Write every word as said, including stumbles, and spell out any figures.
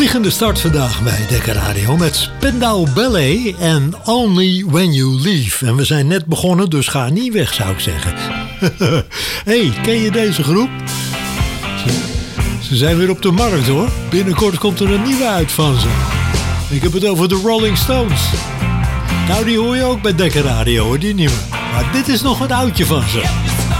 vliegende start vandaag bij Dekker Radio met Spandau Ballet en Only When You Leave. En we zijn net begonnen, dus ga niet weg, zou ik zeggen. Hey, ken je deze groep? Ze, ze zijn weer op de markt, hoor. Binnenkort komt er een nieuwe uit van ze. Ik heb het over de Rolling Stones. Nou, die hoor je ook bij Dekker Radio, hoor, die nieuwe. Maar dit is nog een oudje van ze.